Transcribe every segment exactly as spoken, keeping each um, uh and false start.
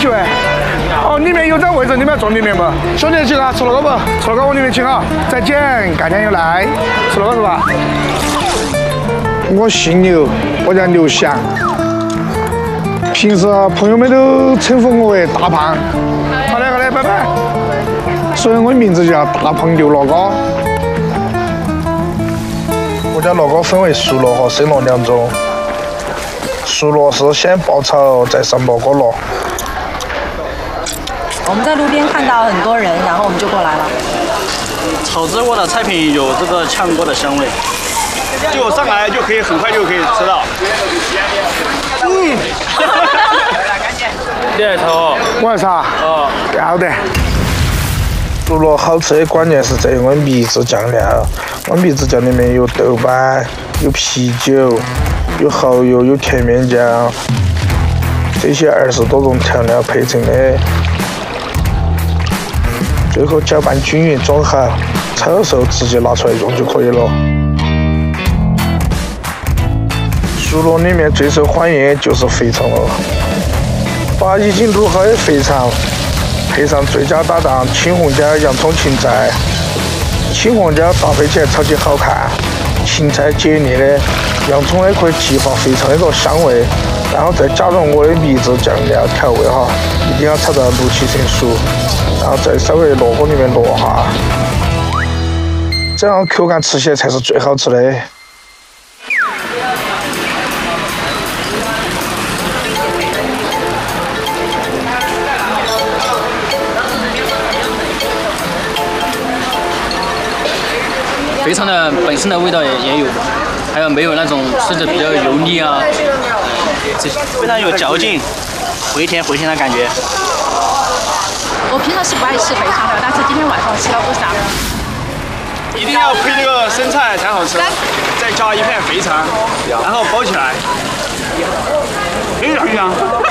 起喂。哦，里面有张位置，你们要坐里面不？兄弟几个吃了个不？吃了个往里面请啊！再见，改天又来。吃了个是吧？我姓刘，我叫刘翔。平时朋友们都称呼我为大胖。好嘞，好嘞，拜拜。所以我名字叫大胖刘老哥。我家老哥分为熟螺和生螺两种。熟螺是先爆炒再上爆锅螺。 我们在路边看到很多人，然后我们就过来了。 炒制过的菜品有这个炝锅的香味，就上来就可以很快就可以吃到。嗯。你来炒？ 我来炒。哦。要得。熟螺好吃的关键是这碗秘制酱料，碗秘制酱里面有豆瓣、有啤酒、有蚝油、有甜面酱，这些二十多种调料配成的。最后搅拌均匀装好，炒的时候直接拿出来用就可以了。熟螺里面最受欢迎的就是肥肠了，把已经卤好的肥肠配上最佳搭档青红椒、洋葱、芹菜，青红椒搭配起来超级好看，芹菜解腻的，洋葱呢可以激发肥肠那个香味，然后再加入我的秘制酱料调味哈，一定要炒到六七成熟。然后再稍微落锅里面落下，这样口感吃起来才是最好吃的。 肥肠的本身的味道也也有，还有没有那种吃着比较油腻啊，非常有嚼劲，回甜回甜的感觉。 我平常是不爱吃肥肠的，但是今天晚上吃了不少。 一定要配那个生菜才好吃，再加一片肥肠，然后包起来，非常香。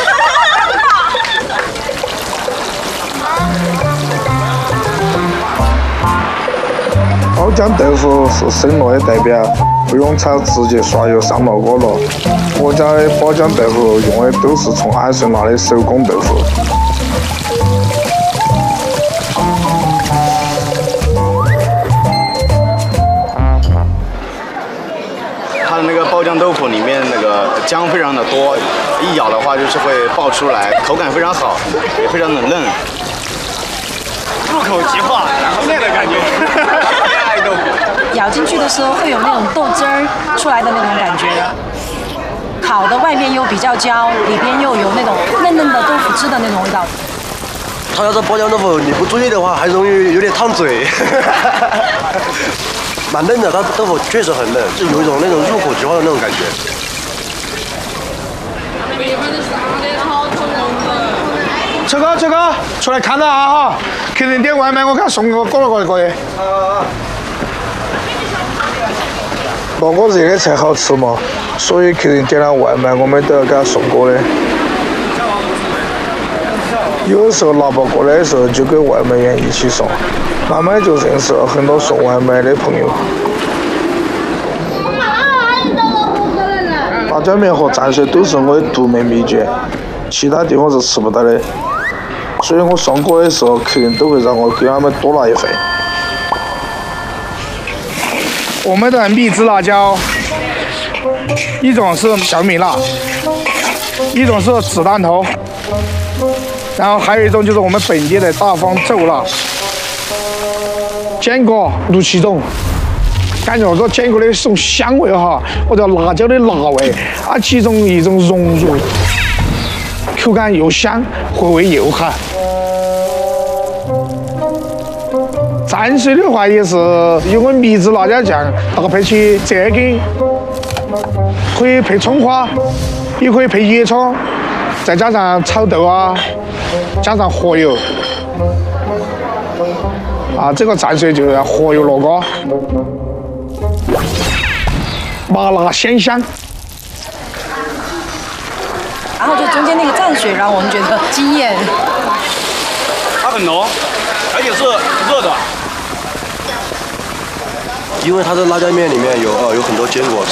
包浆豆腐是生螺的代表，不用炒，直接刷油上烙锅了。我家的包浆豆腐用的都是从安顺拿的手工豆腐。 它的那个包浆豆腐里面那个浆非常的多，一咬的话就是会爆出来，口感非常好，也非常的嫩，入口即化，然后嫩的感觉。爱豆腐。 咬进去的时候会有那种豆汁儿出来的那种感觉，烤的外面又比较焦，里边又有那种嫩嫩的豆腐汁的那种味道。 它要是包浆豆腐，你不注意的话，还容易有点烫嘴。蛮嫩的，它豆腐确实很嫩，是有一种那种入口即化的那种感觉。 这个这个，出来看到啊哈！客人点外卖，我看送个锅了可以可以。那个热的菜好吃嘛，所以客人点了外卖，我们都要给他送锅的。有时候拿不过来的时候，就跟外卖员一起送，慢慢就认识了很多送外卖的朋友。辣椒面和蘸水都是我的独门秘诀，其他地方是吃不到的。所以我送锅的时候，客人都会让我给他们多拿一份。我们的秘制辣椒，一种是小米辣，一种是子弹头。然后还有一种就是我们本地的大方咒辣，坚果六七种，感觉那个坚果的这种香味哈，或者辣椒的辣味啊，其中一种融入，口感又香，回味又好。蘸水的话也是有我秘制辣椒酱，搭配起这个，可以配葱花，也可以配椰葱，再加上炒豆啊。加上活油，啊，这个蘸水就要活油落锅，麻辣鲜香。 然后就中间那个蘸水让我们觉得惊艳。 它很浓，而且是热的。 因为它的辣椒面里面有呃有很多坚果，